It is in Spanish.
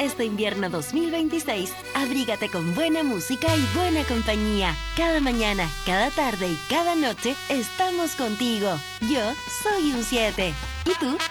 Este invierno 2026, abrígate con buena música y buena compañía. Cada mañana, cada tarde y cada noche estamos contigo. Yo soy un 7. ¿Y tú?